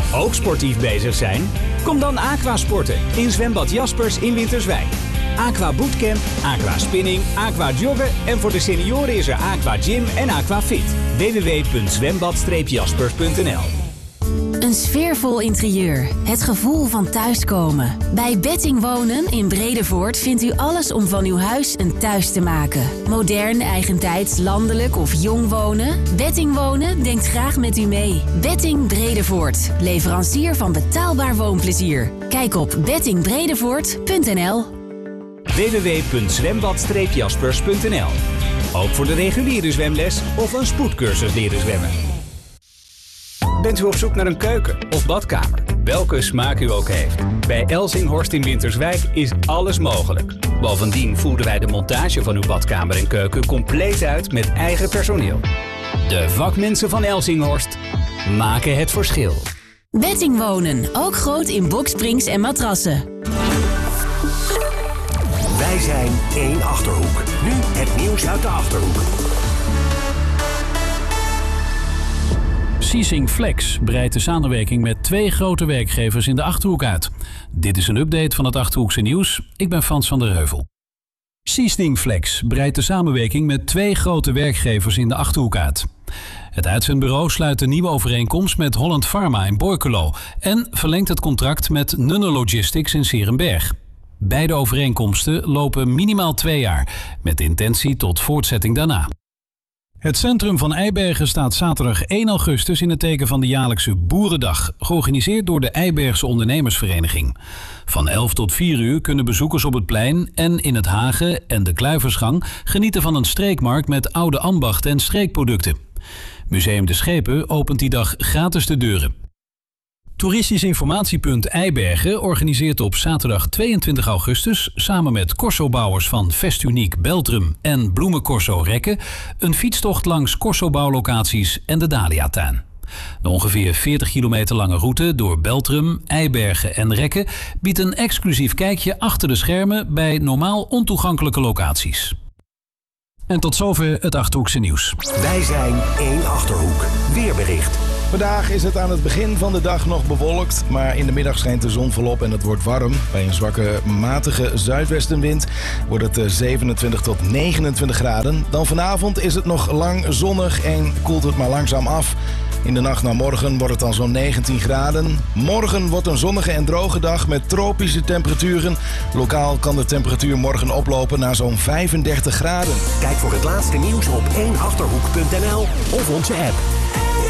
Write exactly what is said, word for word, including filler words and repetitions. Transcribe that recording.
Ook sportief bezig zijn? Kom dan aquasporten in zwembad Jaspers in Winterswijk. Aqua Bootcamp, Aqua Spinning, Aqua Joggen en voor de senioren is er Aqua Gym en Aqua Fit. w w w punt zwembad jaspers punt n l. Een sfeervol interieur. Het gevoel van thuiskomen. Bij Betting Wonen in Bredevoort vindt u alles om van uw huis een thuis te maken. Modern, eigentijds, landelijk of jong wonen? Betting Wonen denkt graag met u mee. Betting Bredevoort. Leverancier van betaalbaar woonplezier. Kijk op betting bredevoort punt n l. w w w punt zwembad jaspers punt n l. Ook voor de reguliere zwemles of een spoedcursus leren zwemmen. Bent u op zoek naar een keuken of badkamer? Welke smaak u ook heeft. Bij Elzinghorst in Winterswijk is alles mogelijk. Bovendien voeren wij de montage van uw badkamer en keuken compleet uit met eigen personeel. De vakmensen van Elzinghorst maken het verschil. Betting Wonen, ook groot in boksprings en matrassen. Wij zijn één Achterhoek. Nu het nieuws uit de Achterhoek. Seasing Flex breidt de samenwerking met twee grote werkgevers in de Achterhoek uit. Dit is een update van het Achterhoekse nieuws. Ik ben Frans van der Heuvel. Seasing Flex breidt de samenwerking met twee grote werkgevers in de Achterhoek uit. Het uitzendbureau sluit een nieuwe overeenkomst met Holland Pharma in Borculo en verlengt het contract met Nunner Logistics in 's-Heerenberg. Beide overeenkomsten lopen minimaal twee jaar, met de intentie tot voortzetting daarna. Het centrum van Eibergen staat zaterdag één augustus in het teken van de jaarlijkse Boerendag, georganiseerd door de Eibergse Ondernemersvereniging. Van elf tot vier uur kunnen bezoekers op het plein en in het Hagen en de Kluiversgang genieten van een streekmarkt met oude ambachten en streekproducten. Museum de Schepen opent die dag gratis de deuren. Toeristisch informatiepunt Eibergen organiseert op zaterdag tweeëntwintig augustus samen met corsobouwers van Vestuniek Beltrum en Bloemencorso Rekken een fietstocht langs corsobouwlocaties en de Dahliatuin. De ongeveer veertig kilometer lange route door Beltrum, Eibergen en Rekken biedt een exclusief kijkje achter de schermen bij normaal ontoegankelijke locaties. En tot zover het Achterhoekse nieuws. Wij zijn één Achterhoek. Weerbericht. Vandaag is het aan het begin van de dag nog bewolkt, maar in de middag schijnt de zon volop en het wordt warm. Bij een zwakke, matige zuidwestenwind wordt het zevenentwintig tot negenentwintig graden. Dan vanavond is het nog lang zonnig en koelt het maar langzaam af. In de nacht naar morgen wordt het dan zo'n negentien graden. Morgen wordt een zonnige en droge dag met tropische temperaturen. Lokaal kan de temperatuur morgen oplopen naar zo'n vijfendertig graden. Kijk voor het laatste nieuws op één achterhoek punt n l of onze app.